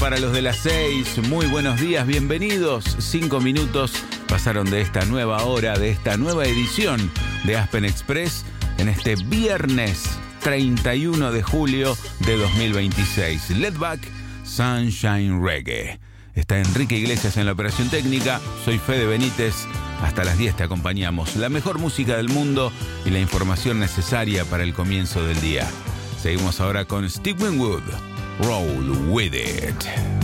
para los de las 6. Muy buenos días, bienvenidos. 5 minutos pasaron de esta nueva hora, de esta nueva edición de Aspen Express en este viernes 31 de julio de 2026. Let Back, Sunshine Reggae. Está Enrique Iglesias en la operación técnica. Soy Fede Benítez. Hasta las 10 te acompañamos. La mejor música del mundo y la información necesaria para el comienzo del día. Seguimos ahora con Steve Winwood. Roll with it.